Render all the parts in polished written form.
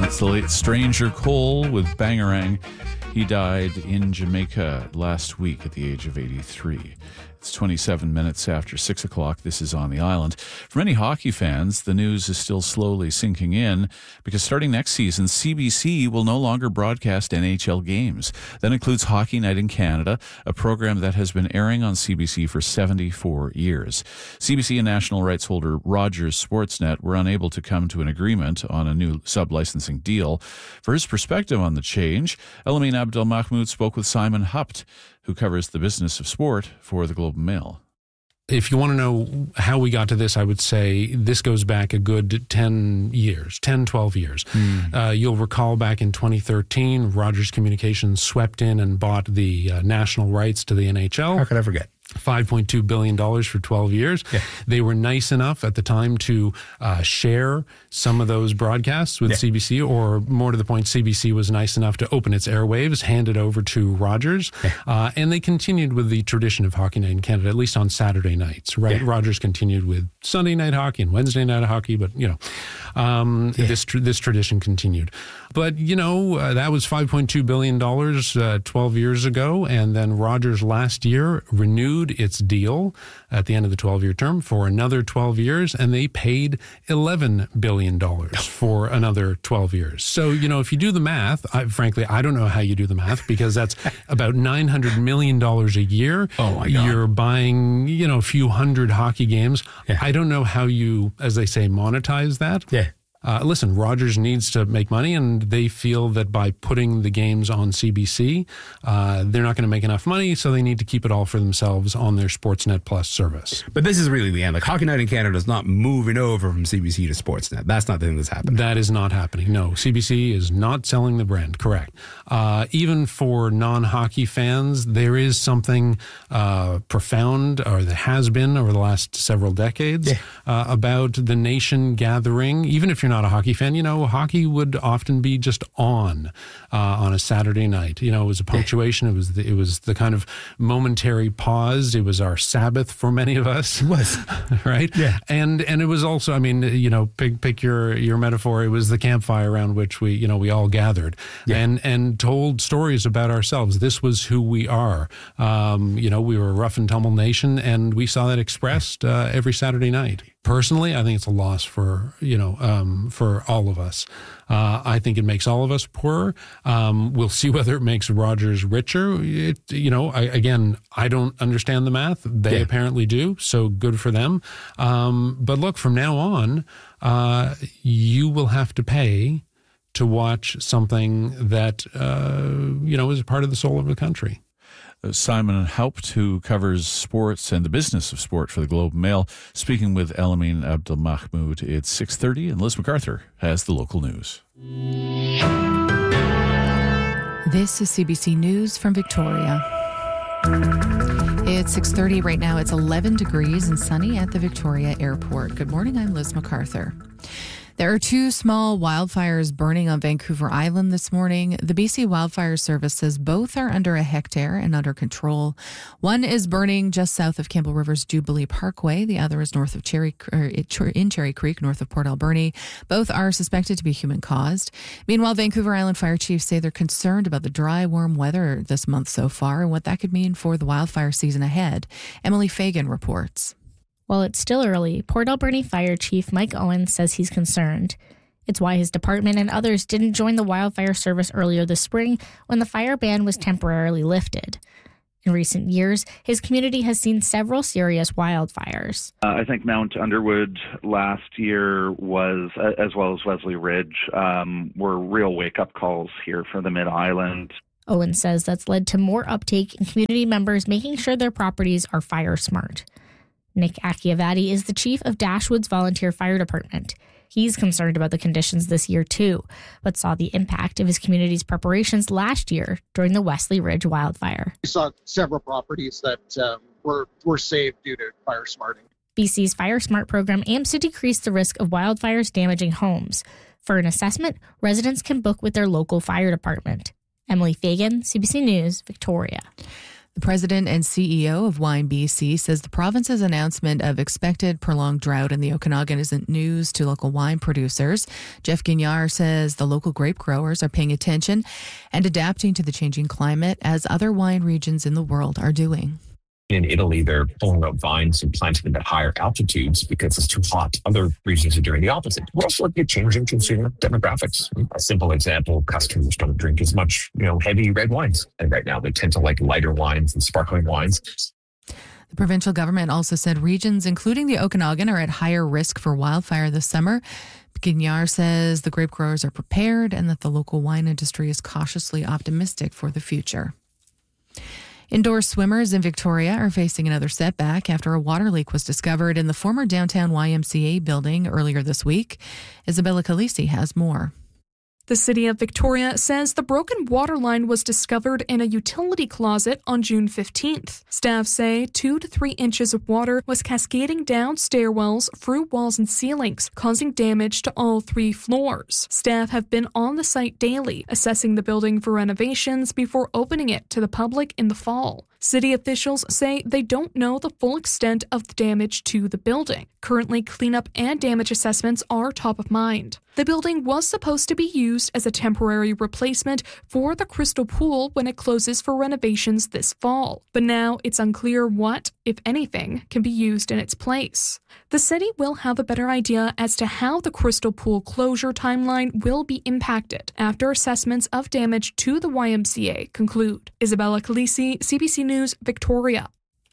That's the late Stranger Cole with Bangarang. He died in Jamaica last week at the age of 83. It's 27 minutes after 6 o'clock. This is On the Island. For many hockey fans, the news is still slowly sinking in because starting next season, CBC will no longer broadcast NHL games. That includes Hockey Night in Canada, a program that has been airing on CBC for 74 years. CBC and national rights holder Rogers Sportsnet were unable to come to an agreement on a new sub-licensing deal. For his perspective on the change, Elamin Abdelmahmoud spoke with Simon Hupt, who covers the business of sport for the Globe and Mail. If you want to know how we got to this, I would say this goes back a good 12 years. You'll recall back in 2013, Rogers Communications swept in and bought the national rights to the NHL. How could I forget? $5.2 billion for 12 years. Yeah. They were nice enough at the time to share some of those broadcasts with CBC, or more to the point, CBC was nice enough to open its airwaves, hand it over to Rogers, and they continued with the tradition of Hockey Night in Canada, at least on Saturday nights, right? Yeah. Rogers continued with Sunday night hockey and Wednesday night hockey, but, this tradition continued. But, that was $5.2 billion 12 years ago, and then Rogers last year renewed its deal at the end of the 12-year term for another 12 years, and they paid $11 billion for another 12 years. So, if you do the math, frankly, I don't know how you do the math, because that's about $900 million a year. Oh, my God. You're buying, a few hundred hockey games. Yeah. I don't know how you, as they say, monetize that. Yeah. Listen, Rogers needs to make money, and they feel that by putting the games on CBC, they're not going to make enough money, so they need to keep it all for themselves on their Sportsnet Plus service. But this is really the end. Like, Hockey Night in Canada is not moving over from CBC to Sportsnet. That's not the thing that's happening. That is not happening. No, CBC is not selling the brand. Correct. Even for non-hockey fans, there is something profound, or there has been over the last several decades, about the nation gathering. Even if you're not a hockey fan, hockey would often be just on a Saturday night. It was a punctuation. It was the kind of momentary pause. It was our Sabbath for many of us. It was. Right? Yeah. And it was also, pick your metaphor. It was the campfire around which we all gathered and told stories about ourselves. This was who we are. We were a rough and tumble nation, and we saw that expressed every Saturday night. Personally, I think it's a loss for all of us. I think it makes all of us poorer. We'll see whether it makes Rogers richer. I don't understand the math. They apparently do, so good for them. But look, from now on, you will have to pay to watch something that, is a part of the soul of the country. Simon Haupt, who covers sports and the business of sport for the Globe and Mail, speaking with Elamin Abdelmahmoud. It's 6:30, and Liz MacArthur has the local news. This is CBC News from Victoria. It's 6:30 right now. It's 11 degrees and sunny at the Victoria Airport. Good morning, I'm Liz MacArthur. There are two small wildfires burning on Vancouver Island this morning. The BC Wildfire Service says both are under a hectare and under control. One is burning just south of Campbell River's Jubilee Parkway. The other is north of in Cherry Creek, north of Port Alberni. Both are suspected to be human-caused. Meanwhile, Vancouver Island fire chiefs say they're concerned about the dry, warm weather this month so far and what that could mean for the wildfire season ahead. Emily Fagan reports. While it's still early, Port Alberni Fire Chief Mike Owen says he's concerned. It's why his department and others didn't join the wildfire service earlier this spring when the fire ban was temporarily lifted. In recent years, his community has seen several serious wildfires. I think Mount Underwood last year was, as well as Wesley Ridge, were real wake-up calls here for the Mid-Island. Owen says that's led to more uptake in community members making sure their properties are fire smart. Nick Akiavati is the chief of Dashwood's Volunteer Fire Department. He's concerned about the conditions this year too, but saw the impact of his community's preparations last year during the Wesley Ridge wildfire. We saw several properties that were saved due to fire smarting. BC's Fire Smart program aims to decrease the risk of wildfires damaging homes. For an assessment, residents can book with their local fire department. Emily Fagan, CBC News, Victoria. The president and CEO of Wine BC says the province's announcement of expected prolonged drought in the Okanagan isn't news to local wine producers. Jeff Guignard says the local grape growers are paying attention and adapting to the changing climate as other wine regions in the world are doing. In Italy, they're pulling out vines and planting them at higher altitudes because it's too hot. Other regions are doing the opposite. We're also looking at changing consumer demographics. A simple example, customers don't drink as much, heavy red wines. And right now they tend to like lighter wines and sparkling wines. The provincial government also said regions, including the Okanagan, are at higher risk for wildfire this summer. Guignard says the grape growers are prepared and that the local wine industry is cautiously optimistic for the future. Indoor swimmers in Victoria are facing another setback after a water leak was discovered in the former downtown YMCA building earlier this week. Isabella Calisi has more. The City of Victoria says the broken water line was discovered in a utility closet on June 15th. Staff say 2 to 3 inches of water was cascading down stairwells, through walls and ceilings, causing damage to all 3 floors. Staff have been on the site daily, assessing the building for renovations before opening it to the public in the fall. City officials say they don't know the full extent of the damage to the building. Currently, cleanup and damage assessments are top of mind. The building was supposed to be used as a temporary replacement for the Crystal Pool when it closes for renovations this fall. But now it's unclear what, if anything, can be used in its place. The city will have a better idea as to how the Crystal Pool closure timeline will be impacted after assessments of damage to the YMCA conclude. Isabella Calisi, CBC News, Victoria.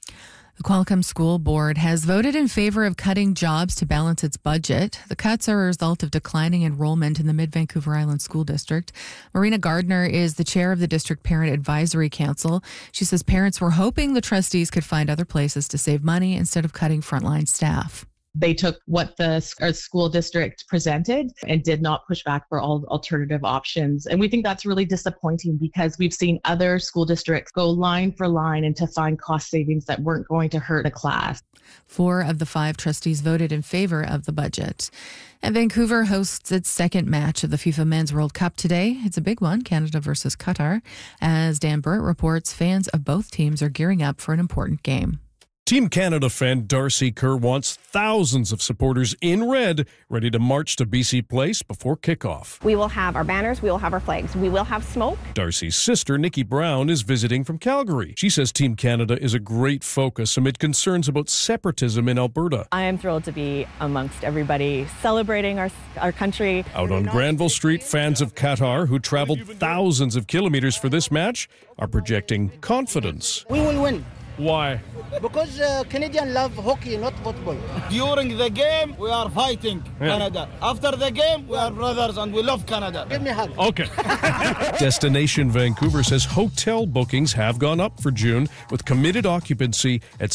The Qualicum School Board has voted in favor of cutting jobs to balance its budget. The cuts are a result of declining enrollment in the Mid-Vancouver Island School District. Marina Gardner is the chair of the District Parent Advisory Council. She says parents were hoping the trustees could find other places to save money instead of cutting frontline staff. They took what the school district presented and did not push back for all alternative options. And we think that's really disappointing because we've seen other school districts go line for line and to find cost savings that weren't going to hurt the class. 4 of the 5 trustees voted in favor of the budget. And Vancouver hosts its second match of the FIFA Men's World Cup today. It's a big one, Canada versus Qatar. As Dan Burt reports, fans of both teams are gearing up for an important game. Team Canada fan Darcy Kerr wants thousands of supporters in red ready to march to BC Place before kickoff. We will have our banners, we will have our flags, we will have smoke. Darcy's sister, Nikki Brown, is visiting from Calgary. She says Team Canada is a great focus amid concerns about separatism in Alberta. I am thrilled to be amongst everybody celebrating our country. Out on Granville Street, fans of Qatar, who traveled thousands of kilometers for this match, are projecting confidence. We will win. Why? Because Canadians love hockey, not football. During the game, we are fighting Canada. After the game, we are brothers and we love Canada. Give me a hug. Okay. Destination Vancouver says hotel bookings have gone up for June with committed occupancy at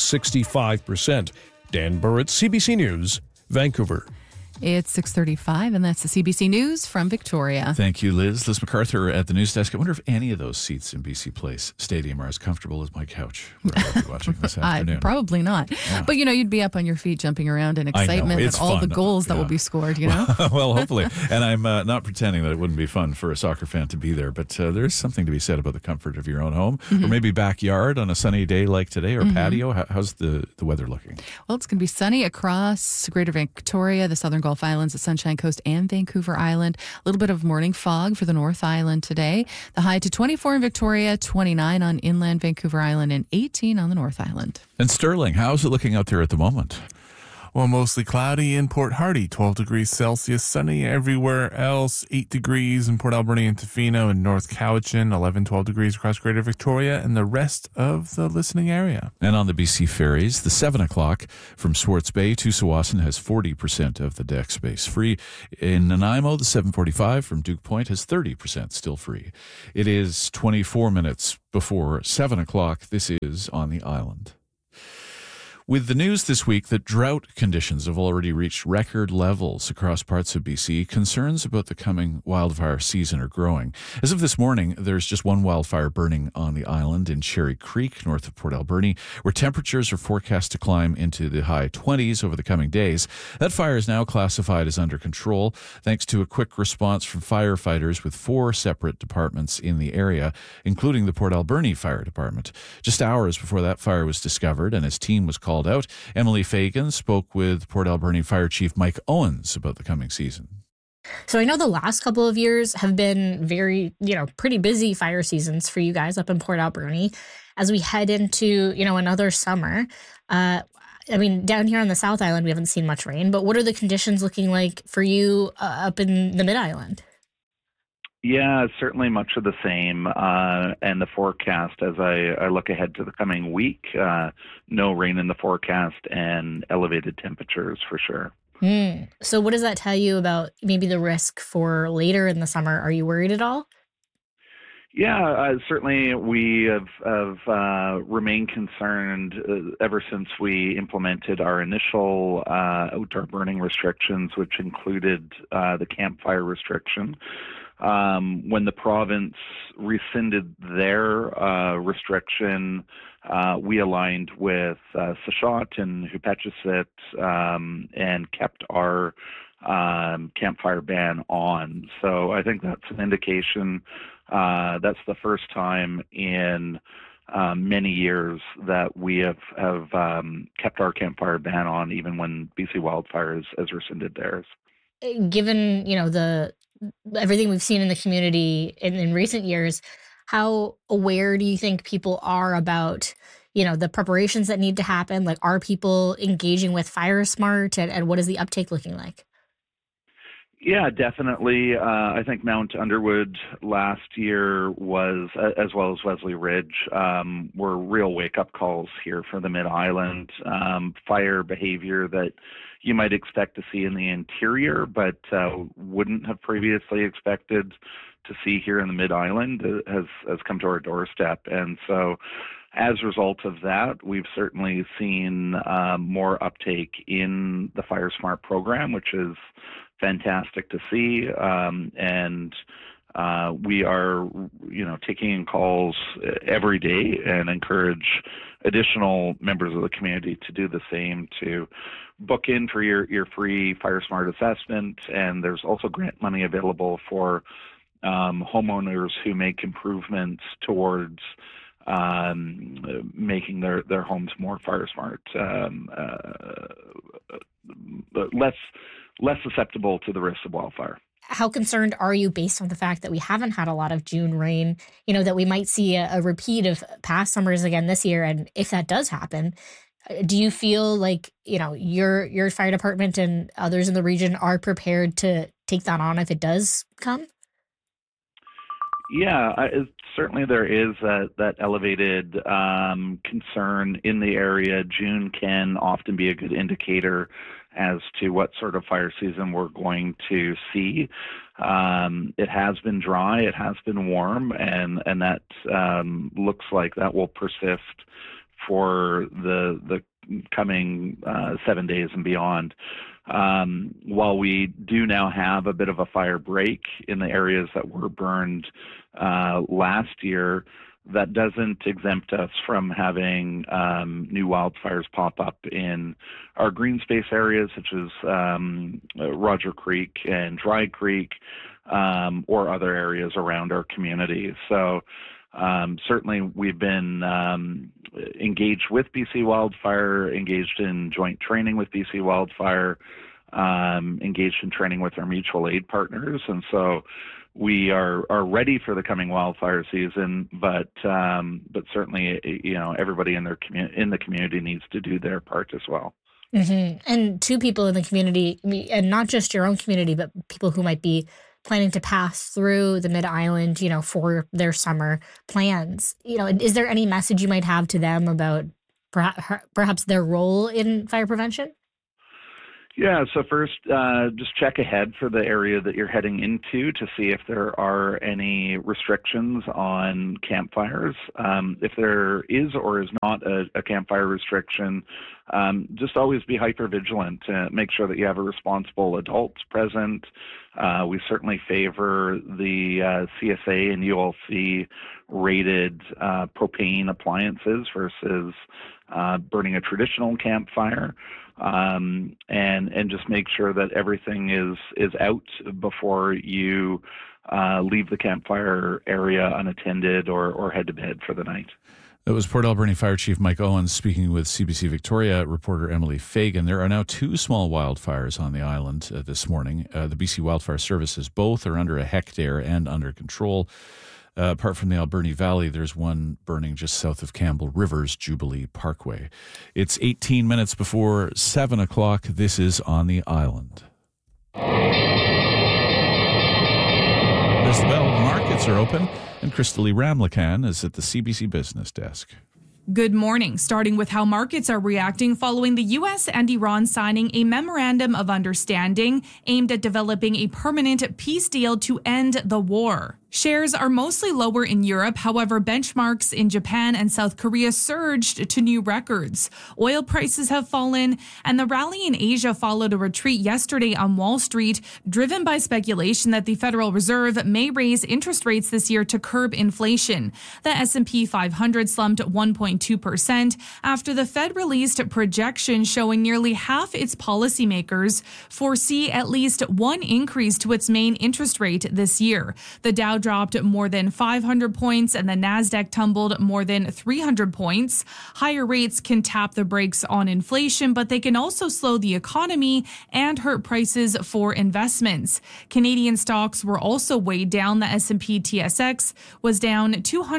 65%. Dan Burrett, CBC News, Vancouver. It's 6:35, and that's the CBC News from Victoria. Thank you, Liz. Liz MacArthur at the news desk. I wonder if any of those seats in BC Place Stadium are as comfortable as my couch where I'll be watching this afternoon. Probably not. Yeah. But, you'd be up on your feet jumping around in excitement at all the goals that will be scored, Well, hopefully. And I'm not pretending that it wouldn't be fun for a soccer fan to be there, but there's something to be said about the comfort of your own home or maybe backyard on a sunny day like today or patio. How's the weather looking? Well, it's going to be sunny across Greater Victoria, the Southern Gulf Islands, the Sunshine Coast, and Vancouver Island. A little bit of morning fog for the North Island today. The high to 24 in Victoria, 29 on inland Vancouver Island, and 18 on the North Island. And Sterling, how's it looking out there at the moment? Well, mostly cloudy in Port Hardy, 12 degrees Celsius, sunny everywhere else, 8 degrees in Port Alberni and Tofino and North Cowichan, 11, 12 degrees across Greater Victoria and the rest of the listening area. And on the BC ferries, the 7 o'clock from Swartz Bay to Tsawwassen has 40% of the deck space free. In Nanaimo, the 745 from Duke Point has 30% still free. It is 24 minutes before 7 o'clock. This is On the Island. With the news this week that drought conditions have already reached record levels across parts of BC, concerns about the coming wildfire season are growing. As of this morning, there's just one wildfire burning on the island in Cherry Creek, north of Port Alberni, where temperatures are forecast to climb into the high 20s over the coming days. That fire is now classified as under control, thanks to a quick response from firefighters with 4 separate departments in the area, including the Port Alberni Fire Department. Just hours before that fire was discovered and his team was called out, Emily Fagan spoke with Port Alberni Fire Chief Mike Owens about the coming season. So I know the last couple of years have been very, pretty busy fire seasons for you guys up in Port Alberni. As we head into, another summer, down here on the South Island, we haven't seen much rain, but what are the conditions looking like for you up in the Mid-Island? Yeah, certainly much of the same. And the forecast, as I look ahead to the coming week, no rain in the forecast and elevated temperatures for sure. So what does that tell you about maybe the risk for later in the summer? Are you worried at all? Yeah, certainly we have remained concerned ever since we implemented our initial outdoor burning restrictions, which included the campfire restriction. When the province rescinded their restriction, we aligned with Sachot and Hupetchesset and kept our campfire ban on. So I think that's an indication. That's the first time in many years that we have kept our campfire ban on, even when BC Wildfires has rescinded theirs. Given, everything we've seen in the community in recent years, how aware do you think people are about, the preparations that need to happen? Like, are people engaging with Fire Smart, and what is the uptake looking like? Yeah, definitely. I think Mount Underwood last year was, as well as Wesley Ridge, were real wake-up calls here for the Mid-Island. Fire behavior that you might expect to see in the interior, but wouldn't have previously expected to see here in the Mid-Island has come to our doorstep. And so as a result of that, we've certainly seen more uptake in the Fire Smart program, which is fantastic to see. And we are, taking in calls every day and encourage additional members of the community to do the same, to book in for your free Fire Smart assessment. And there's also grant money available for homeowners who make improvements towards making their homes more Fire Smart, less susceptible to the risks of wildfire. How concerned are you, based on the fact that we haven't had a lot of June rain, that we might see a repeat of past summers again this year? And if that does happen, do you feel like, your fire department and others in the region are prepared to take that on if it does come? Yeah, certainly there is that elevated concern in the area. June can often be a good indicator as to what sort of fire season we're going to see. It has been dry, it has been warm, and that looks like that will persist for the coming 7 days and beyond. While we do now have a bit of a fire break in the areas that were burned last year, that doesn't exempt us from having new wildfires pop up in our green space areas, such as Roger Creek and Dry Creek, or other areas around our community. So certainly we've been engaged with BC Wildfire, engaged in joint training with BC Wildfire, engaged in training with our mutual aid partners. And so we are ready for the coming wildfire season, but certainly, everybody in the community needs to do their part as well. Mm-hmm. And two people in the community, and not just your own community, but people who might be planning to pass through the Mid-Island, for their summer plans. Is there any message you might have to them about perhaps their role in fire prevention? Yeah, so first, just check ahead for the area that you're heading into to see if there are any restrictions on campfires. If there is or is not a campfire restriction, just always be hyper-vigilant to make sure that you have a responsible adult present. We certainly favor the CSA and ULC rated propane appliances versus burning a traditional campfire. And just make sure that everything is out before you leave the campfire area unattended or head to bed for the night. That was Port Alberni Fire Chief Mike Owens speaking with CBC Victoria reporter Emily Fagan. There are now 2 small wildfires on the island this morning. The BC Wildfire Services, both are under a hectare and under control. Apart from the Alberni Valley, there's one burning just south of Campbell River's Jubilee Parkway. It's 18 minutes before 7 o'clock. This is On the Island. There's the bell. The markets are open, and Kristalee Ramlakan is at the CBC Business Desk. Good morning. Starting with how markets are reacting following the U.S. and Iran signing a memorandum of understanding aimed at developing a permanent peace deal to end the war. Shares are mostly lower in Europe. However, benchmarks in Japan and South Korea surged to new records. Oil prices have fallen, and the rally in Asia followed a retreat yesterday on Wall Street, driven by speculation that the Federal Reserve may raise interest rates this year to curb inflation. The S&P 500 slumped 1.2% after the Fed released projections showing nearly half its policymakers foresee at least one increase to its main interest rate this year. The Dow dropped more than 500 points and the Nasdaq tumbled more than 300 points. Higher rates can tap the brakes on inflation, but they can also slow the economy and hurt prices for investments. Canadian stocks were also weighed down. The S&P TSX was down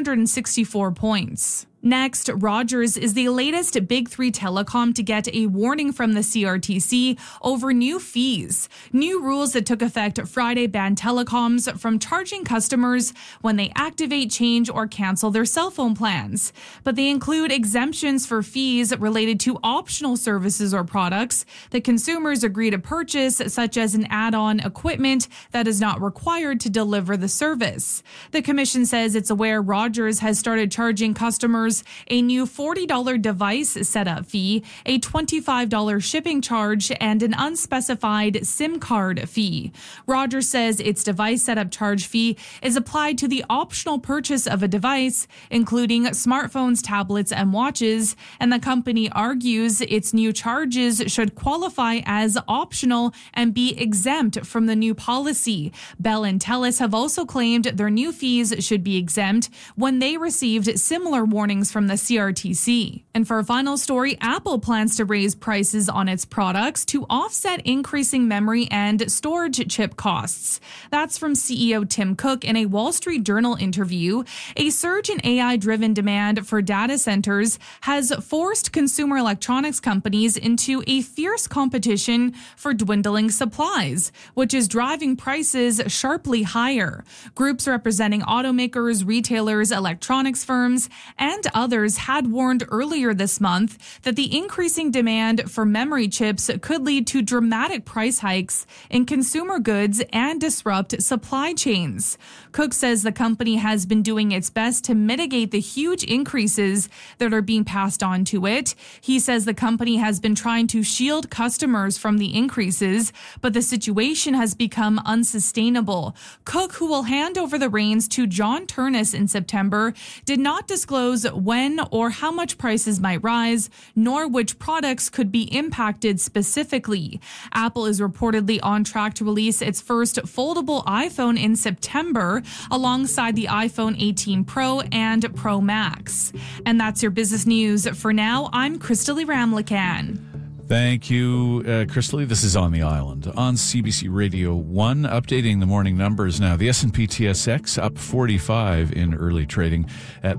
264 points. Next, Rogers is the latest Big Three telecom to get a warning from the CRTC over new fees. New rules that took effect Friday ban telecoms from charging customers when they activate, change, or cancel their cell phone plans. But they include exemptions for fees related to optional services or products that consumers agree to purchase, such as an add-on equipment that is not required to deliver the service. The Commission says it's aware Rogers has started charging customers a new $40 device setup fee, a $25 shipping charge, and an unspecified SIM card fee. Rogers says its device setup charge fee is applied to the optional purchase of a device, including smartphones, tablets, and watches, and the company argues its new charges should qualify as optional and be exempt from the new policy. Bell and TELUS have also claimed their new fees should be exempt when they received similar warnings from the CRTC. And for a final story, Apple plans to raise prices on its products to offset increasing memory and storage chip costs. That's from CEO Tim Cook in a Wall Street Journal interview. A surge in AI-driven demand for data centers has forced consumer electronics companies into a fierce competition for dwindling supplies, which is driving prices sharply higher. Groups representing automakers, retailers, electronics firms, and others had warned earlier this month that the increasing demand for memory chips could lead to dramatic price hikes in consumer goods and disrupt supply chains. Cook says the company has been doing its best to mitigate the huge increases that are being passed on to it. He says the company has been trying to shield customers from the increases, but the situation has become unsustainable. Cook, who will hand over the reins to John Turnus in September, did not disclose when or how much prices might rise, nor which products could be impacted specifically. Apple is reportedly on track to release its first foldable iPhone in September, alongside the iPhone 18 Pro and Pro Max. And that's your business news. For now, I'm Kristalee Ramlakan. Thank you, Kristalee. This is On the Island on CBC Radio 1. Updating the morning numbers now. The S&P TSX up 45 in early trading at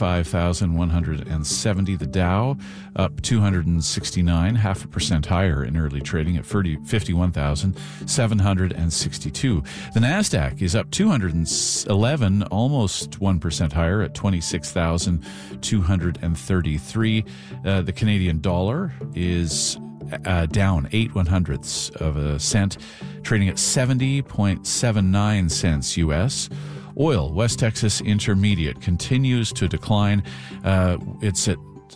35,170. The Dow up 269, 0.5% higher in early trading at 51,762. The Nasdaq is up 211, almost 1% higher at 26,233. The Canadian dollar is down 8/100ths of a cent, trading at 70.79 cents U.S. Oil, West Texas Intermediate, continues to decline. It's at